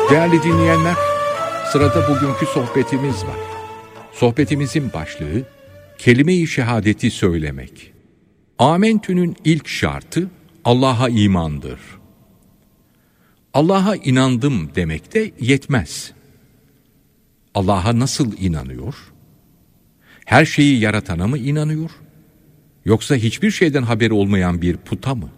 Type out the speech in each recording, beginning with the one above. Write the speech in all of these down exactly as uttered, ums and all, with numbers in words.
Değerli dinleyenler, sırada bugünkü sohbetimiz var. Sohbetimizin başlığı, kelime-i şehadeti söylemek. Amentü'nün ilk şartı Allah'a imandır. Allah'a inandım demek de yetmez. Allah'a nasıl inanıyor? Her şeyi yaratana mı inanıyor? Yoksa hiçbir şeyden haberi olmayan bir puta mı?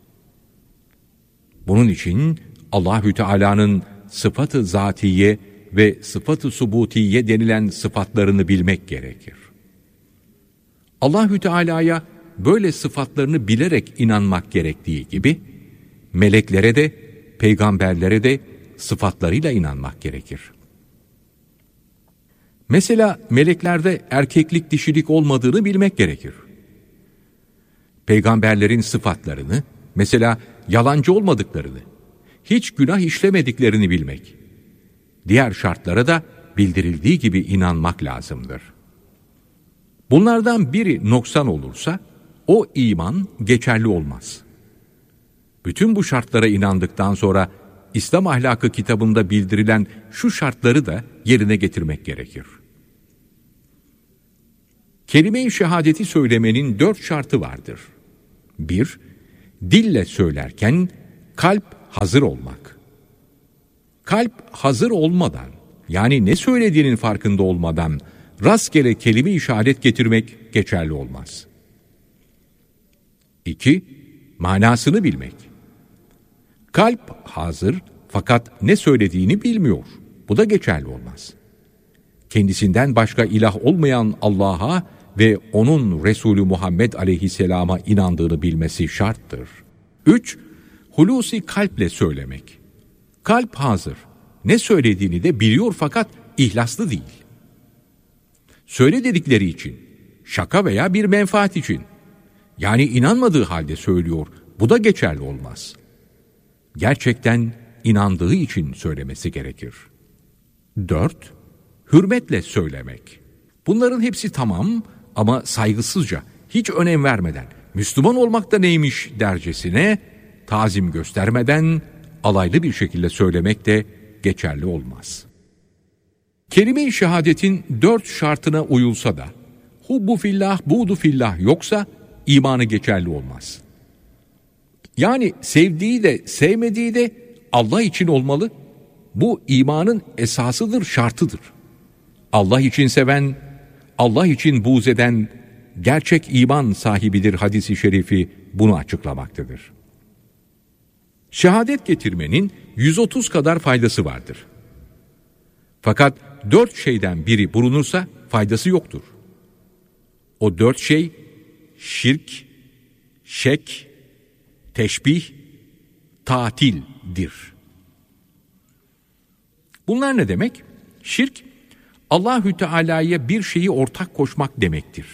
Bunun için Allahü Teala'nın sıfat-ı zatiye ve sıfat-ı subutiye denilen sıfatlarını bilmek gerekir. Allahü Teala'ya böyle sıfatlarını bilerek inanmak gerektiği gibi, meleklere de, peygamberlere de sıfatlarıyla inanmak gerekir. Mesela meleklerde erkeklik dişilik olmadığını bilmek gerekir. Peygamberlerin sıfatlarını, mesela yalancı olmadıklarını, hiç günah işlemediklerini bilmek, diğer şartlara da bildirildiği gibi inanmak lazımdır. Bunlardan biri noksan olursa, o iman geçerli olmaz. Bütün bu şartlara inandıktan sonra, İslam ahlakı kitabında bildirilen şu şartları da yerine getirmek gerekir. Kelime-i şehadeti söylemenin dört şartı vardır. Bir, dille söylerken kalp hazır olmak. Kalp hazır olmadan, yani ne söylediğinin farkında olmadan rastgele kelime-i şehadet getirmek geçerli olmaz. İki, manasını bilmek. Kalp hazır fakat ne söylediğini bilmiyor. Bu da geçerli olmaz. Kendisinden başka ilah olmayan Allah'a ve onun Resulü Muhammed aleyhisselama inandığını bilmesi şarttır. Üç, hulusi kalple söylemek. Kalp hazır. Ne söylediğini de biliyor fakat ihlaslı değil. Söyle dedikleri için, şaka veya bir menfaat için, yani inanmadığı halde söylüyor, bu da geçerli olmaz. Gerçekten inandığı için söylemesi gerekir. Dört, hürmetle söylemek. Bunların hepsi tamam ama saygısızca, hiç önem vermeden, Müslüman olmak da neymiş dercesine, tazim göstermeden, alaylı bir şekilde söylemek de geçerli olmaz. Kelime-i şehadetin dört şartına uyulsa da, hubbu fillah, buğdu fillah yoksa, imanı geçerli olmaz. Yani sevdiği de sevmediği de Allah için olmalı. Bu imanın esasıdır, şartıdır. Allah için seven, Allah için buğz eden gerçek iman sahibidir hadisi şerifi bunu açıklamaktadır. Şehadet getirmenin yüz otuz kadar faydası vardır. Fakat dört şeyden biri bulunursa faydası yoktur. O dört şey şirk, şek, teşbih, tatildir. Bunlar ne demek? Şirk, Allahü Teala'ya bir şeyi ortak koşmak demektir.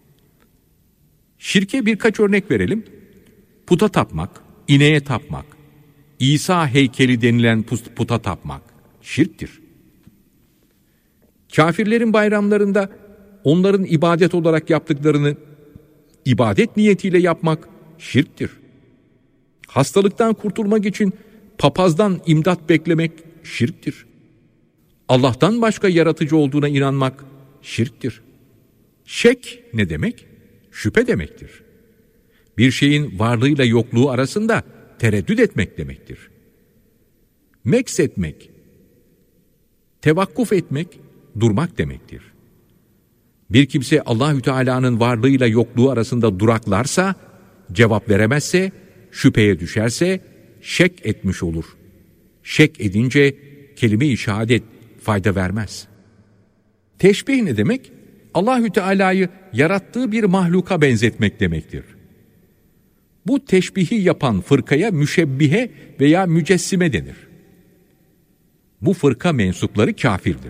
Şirke birkaç örnek verelim. Puta tapmak, ineğe tapmak, İsa heykeli denilen puta tapmak şirktir. Kafirlerin bayramlarında onların ibadet olarak yaptıklarını ibadet niyetiyle yapmak şirktir. Hastalıktan kurtulmak için papazdan imdat beklemek şirktir. Allah'tan başka yaratıcı olduğuna inanmak şirktir. Şek ne demek? Şüphe demektir. Bir şeyin varlığıyla yokluğu arasında tereddüt etmek demektir. Meks etmek, tevakkuf etmek, durmak demektir. Bir kimse Allahü Teala'nın varlığıyla yokluğu arasında duraklarsa, cevap veremezse, şüpheye düşerse şek etmiş olur. Şek edince kelime-i şehadet fayda vermez. Teşbih ne demek? Allahü Teala'yı yarattığı bir mahluka benzetmek demektir. Bu teşbihi yapan fırkaya müşebbihe veya mücessime denir. Bu fırka mensupları kafirdir.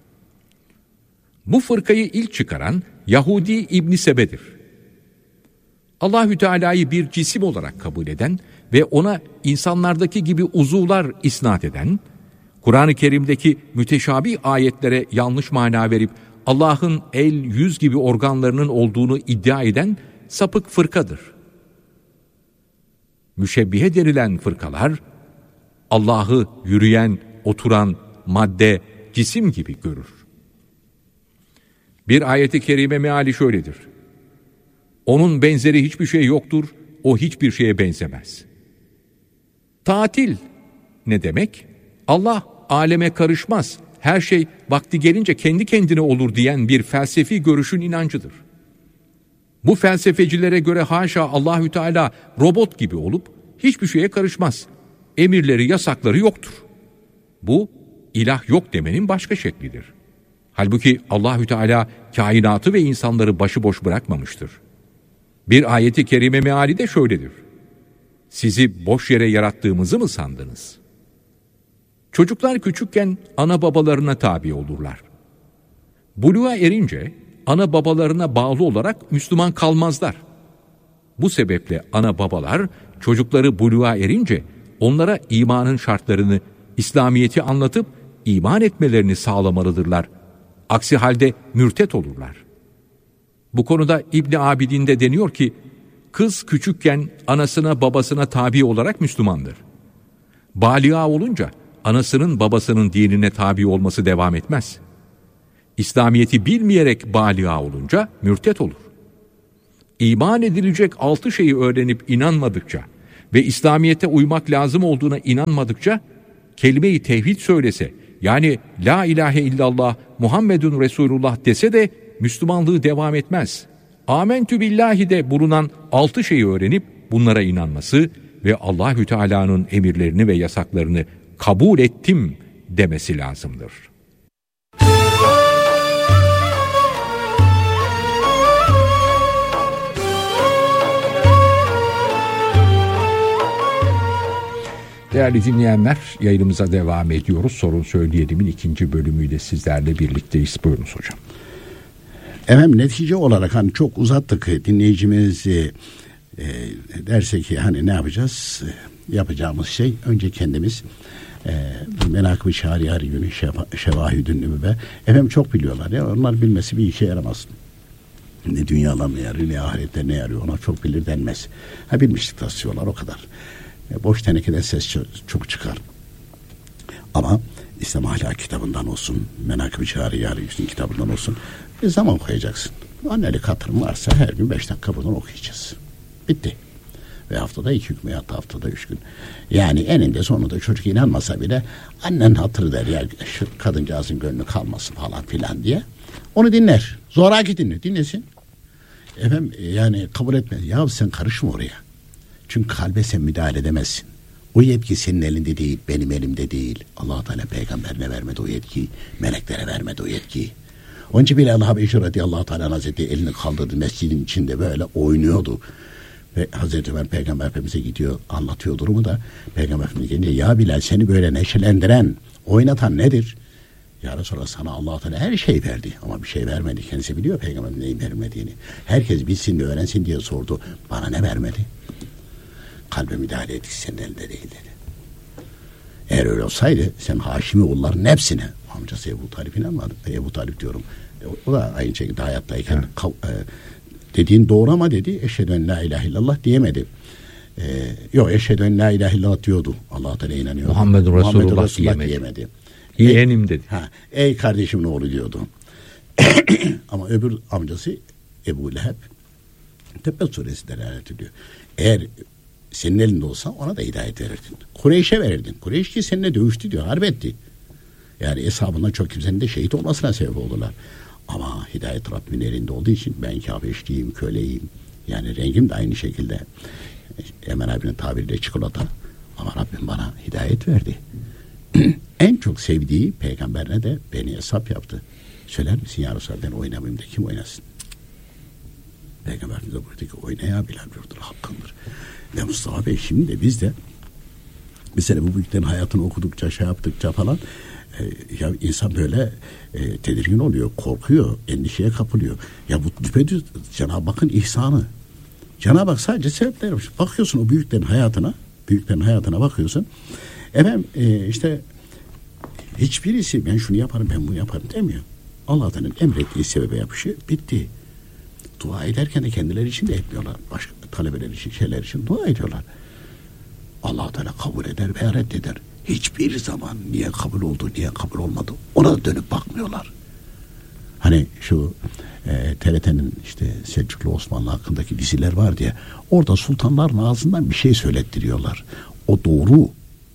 Bu fırkayı ilk çıkaran Yahudi İbn Sebe'dir. Allahü Teala'yı bir cisim olarak kabul eden ve ona insanlardaki gibi uzuvlar isnat eden, Kur'an-ı Kerim'deki müteşabih ayetlere yanlış mana verip Allah'ın el, yüz gibi organlarının olduğunu iddia eden sapık fırkadır. Müşebbihe denilen fırkalar, Allah'ı yürüyen, oturan madde, cisim gibi görür. Bir ayeti kerime meali şöyledir: onun benzeri hiçbir şey yoktur, o hiçbir şeye benzemez. Tatil ne demek? Allah aleme karışmaz, her şey vakti gelince kendi kendine olur diyen bir felsefi görüşün inancıdır. Bu felsefecilere göre haşa Allahü Teala robot gibi olup hiçbir şeye karışmaz. Emirleri, yasakları yoktur. Bu ilah yok demenin başka şeklidir. Halbuki Allahü Teala kainatı ve insanları başıboş bırakmamıştır. Bir ayeti kerime meali de şöyledir: sizi boş yere yarattığımızı mı sandınız? Çocuklar küçükken ana babalarına tabi olurlar. Buluğa erince ana babalarına bağlı olarak Müslüman kalmazlar. Bu sebeple ana babalar çocukları buluğa erince onlara imanın şartlarını, İslamiyet'i anlatıp iman etmelerini sağlamalıdırlar. Aksi halde mürtet olurlar. Bu konuda İbn Abidin'de deniyor ki, kız küçükken anasına babasına tabi olarak Müslümandır. Baliğa olunca anasının babasının dinine tabi olması devam etmez. İslamiyet'i bilmeyerek baliğa olunca mürtet olur. İman edilecek altı şeyi öğrenip inanmadıkça ve İslamiyet'e uymak lazım olduğuna inanmadıkça, kelime-i tevhid söylese, yani la ilahe illallah Muhammedun Resulullah dese de Müslümanlığı devam etmez. Amentü billahi de bulunan altı şeyi öğrenip bunlara inanması ve Allahü Teala'nın emirlerini ve yasaklarını kabul ettim demesi lazımdır. Değerli dinleyenler, yayınımıza devam ediyoruz. Sorun Söyleyelim'in ikinci bölümüyle sizlerle birlikteyiz. Buyurunuz hocam. Efendim, netice olarak hani çok uzattık, dinleyicimiz e, derse ki hani ne yapacağız? E, yapacağımız şey önce kendimiz e, Menakıb-ı Şari'ar günü Şevahidün Nübüvve. Efendim çok biliyorlar ya, onlar bilmesi bir işe yaramaz. Ne dünyalarına yarıyor, ne ahirette ne yarıyor, ona çok bilir denmez. Ha, bilmişlik taslıyorlar, o kadar. E, boş tenekeden ses çok çıkar. Ama İslam Ahlak kitabından olsun, Menakıb-ı Şari'ar günü kitabından olsun, bir zaman koyacaksın. Annelik hatırım varsa her gün beş dakika buradan okuyacağız. Bitti. Ve haftada iki gün veya haftada üç gün. Yani eninde sonunda çocuk inanmasa bile annen hatırı der ya, şu kadıncağızın gönlü kalmasın falan filan diye. Onu dinler. Zoraki dinle. Dinlesin. Efendim yani kabul etmez. Ya sen karışma oraya. Çünkü kalbe sen müdahale edemezsin. O yetki senin elinde değil, benim elimde değil. Allah-u Teala peygamberine vermedi o yetkiyi. Meleklere vermedi o yetkiyi. Onun için bile Allah Beşir radıyallahu teala Hazretleri elini kaldırdı, mescidin içinde böyle oynuyordu. Ve Hazreti Ömer Peygamber Efendimiz'e gidiyor, anlatıyor durumu da. Peygamber Efendimiz gelince, ya Bilal, seni böyle neşelendiren, oynatan nedir? Ya Resulallah, sana Allah-u Teala her şey verdi ama bir şey vermedi. Kendisi biliyor Peygamber'in neyin vermediğini. Herkes bilsin de öğrensin diye sordu. Bana ne vermedi? Kalbe müdahale ettik, senin elinde değil dedi. Eğer öyle olsaydı sen Haşimi oğulların hepsine, amcası Ebu Talip inanmadı. Ebu Talip diyorum. O da aynı şekilde hayattayken evet. kav, e, dediğin doğru ama dedi, eşhedü en la ilahe illallah diyemedi. E, yok, eşhedü en la ilahe illallah diyordu. Allah'a Teala inanıyordu. Muhammed Resulullah, Muhammed Resulullah diyemedi. diyemedi. Yeğenim dedi. Ha, ey kardeşimin oğlu diyordu. Ama öbür amcası Ebu Leheb, Tebbet suresi delalet ediyor. Eğer senin elinde olsa ona da hidayet verirdin. Kureyş'e verirdin. Kureyş ki seninle dövüştü diyor, harp etti. Yani hesabından çok kimsenin de şehit olmasına sebep oldular. Ama hidayet Rabbimin elinde olduğu için ben Kabeşliyim, köleyim. Yani rengim de aynı şekilde. Emen abinin tabiriyle çikolata. Ama Rabbim bana hidayet verdi. En çok sevdiği peygamberine de beni hesap yaptı. Söyler misin ya Resulallah, ben oynamayayım da kim oynasın? Peygamberimiz de buyurdu ki, oyna ya Bilal, buyurdur, hakkındır. Ve Mustafa Bey, şimdi de biz de mesela bu büyüklerin hayatını okudukça, şey yaptıkça falan e, ya insan böyle e, tedirgin oluyor, korkuyor, endişeye kapılıyor. Ya bu düpedüz Cenab-ı Hakk'ın ihsanı. Cenab-ı Hak sadece sebepler vermiş. Bakıyorsun o büyüklerin hayatına, büyüklerin hayatına bakıyorsun. Efendim e, işte hiçbirisi ben şunu yaparım, ben bunu yaparım demiyor. Allah'ın emrettiği sebebe yapışı, bitti. Dua ederken de kendileri için de etmiyorlar. Başka talebeler için, şeyler için dua ediyorlar. Allah-u Teala kabul eder veya reddeder. hiçbir zaman niye kabul oldu, niye kabul olmadı ona da dönüp bakmıyorlar. Hani şu e, T R T'nin işte Selçuklu Osmanlı hakkındaki diziler var diye, orada sultanların ağzından bir şey söylettiriyorlar. O doğru.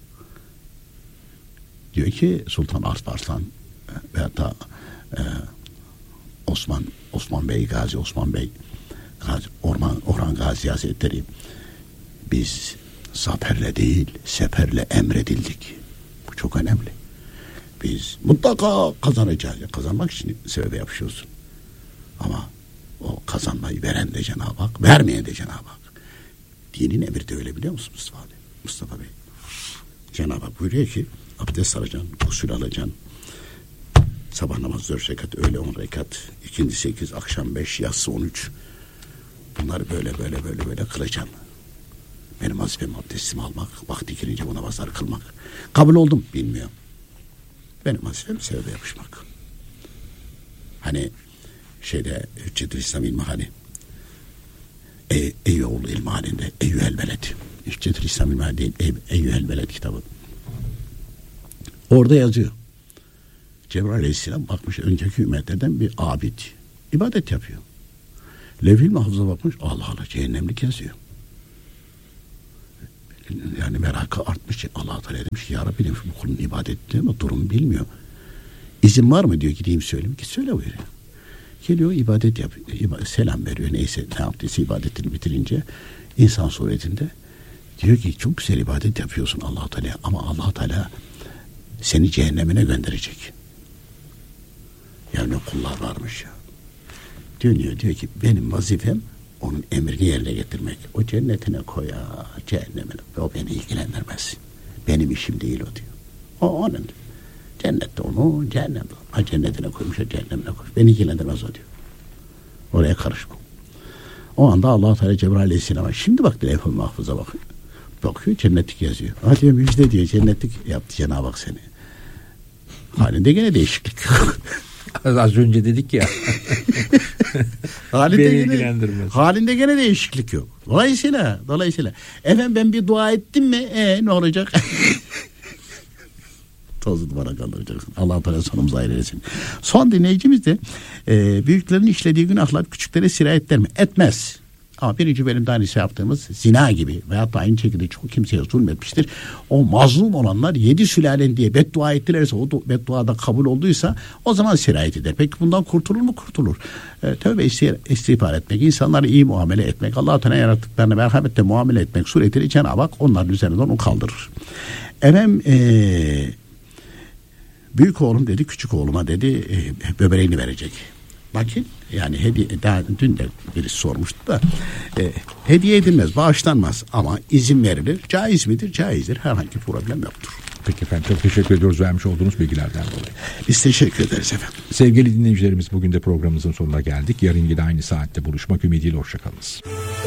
Diyor ki Sultan Alparslan veyahut da e, Osman Osman Bey, Gazi Osman Bey, Gazi, Orhan, Orhan Gazi Hazretleri, biz zaferle değil seferle emredildik. Bu çok önemli. Biz mutlaka kazanacağız. Kazanmak için sebebe yapışıyorsun. Ama o kazanmayı veren de Cenab-ı Hak, vermeyen de Cenab-ı Hak. Dinin emri de öyle, biliyor musun Mustafa Bey? Mustafa Bey. Cenab-ı Hak buyuruyor ki abdest alacaksın, gusül alacaksın. Sabah namazı dört rekat, öğle on rekat, ikindi sekiz, akşam beş, yatsı on üç. Bunları böyle böyle böyle böyle kılacaksın. Benim vazifem abdestimi almak, vakti girince bu namazları kılmak. Kabul oldum, bilmiyorum. Benim vazifem sebebe yapışmak. Hani şeyde Hüccetül İslam İlmihali, e, Eyyuoğlu İlmihalinde Eyyuhel Veled, Hüccetül İslam İlmihali değil, Eyyuhel Veled kitabı. Orada yazıyor. Cebrail Aleyhisselam bakmış önceki ümmetlerden bir abid, ibadet yapıyor. Levh-i Mahfuz'a bakmış, Allah Allah, cehennemlik yazıyor. Yani merakı artmış. Allah Teala demiş ki ya Rabbi demiş, bu kulun ibadet ediyor ama durumu bilmiyor. İzin var mı diyor, gideyim söyleyeyim ki, söyle buyuruyor. Geliyor ibadet yapıyor, ibadet, selam veriyor, neyse ne yaptıysa ibadetini bitirince insan suretinde diyor ki çok güzel ibadet yapıyorsun Allah Teala, ama Allah Teala seni cehennemine gönderecek. Yani kullar varmış ya. Dönüyor diyor ki benim vazifem onun emrini yerine getirmek. O cennetine koya, cehennemine. O beni ilgilendirmez. Benim işim değil o diyor. O onun. Cennette onu, cehennemde. Ha cennetine koymuş, ha cehennemine koymuş. Beni ilgilendirmez o diyor. Oraya karışma. O anda Allah Teala Cebrail Aleyhisselam'a şimdi bak Levh-i Mahfuz'a bakıyor. Bakıyor cennetlik yazıyor. Ha diyor müjde diyor, cennetlik yaptı Cenab-ı Hak seni. Halinde gene değişiklik yok. Az önce dedik ya. halinde, gene, halinde gene değişiklik yok. Dolayısıyla, dolayısıyla. Efendim ben bir dua ettim mi? E ne olacak? Tozu duvara kaldıracaksın. Allah Teala sonumuzu hayır eylesin. Son dinleyicimiz de e, büyüklerin işlediği günahlar küçüklere sirayet eder mi? Etmez. Ama birinci bölümde hani yaptığımız zina gibi veyahut da aynı şekilde çok kimseye zulmetmiştir. O mazlum olanlar yedi sülalen diye beddua ettilerse, o bedduada kabul olduysa o zaman sirayet eder. Peki bundan kurtulur mu? Kurtulur. E, tövbe istiğfar etmek, insanlara iyi muamele etmek, Allah-u Teala yarattıklarına merhametle muamele etmek suretiyle Cenab-ı Hak onların üzerinden onu kaldırır. Efendim e, büyük oğlum dedi küçük oğluma dedi e, böbreğini verecek. Bakın yani hediye, daha dün de birisi sormuştu da e, hediye edilmez, bağışlanmaz ama izin verilir. Caiz midir? Caizdir. Herhangi bir problem yoktur. Peki efendim, çok teşekkür ediyoruz vermiş olduğunuz bilgilerden dolayı. Biz teşekkür ederiz efendim. Sevgili dinleyicilerimiz, bugün de programımızın sonuna geldik. Yarın yine aynı saatte buluşmak ümidiyle hoşçakalınız.